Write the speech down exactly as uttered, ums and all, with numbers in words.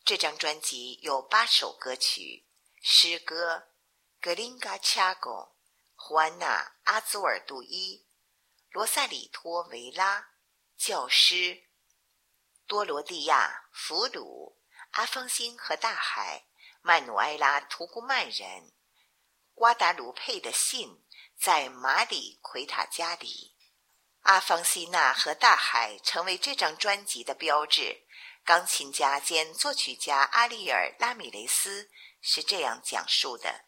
这张专辑有八首歌曲，诗歌格林嘎恰贡、胡安娜·阿祖尔杜伊、罗萨里托·维拉、教师、多罗蒂亚、俘虏、阿方辛和大海、曼努埃拉·图古曼人、瓜达卢佩的信，在马里奎塔加里。阿方西娜和大海成为这张专辑的标志。钢琴家兼作曲家阿利尔·拉米雷斯是这样讲述的：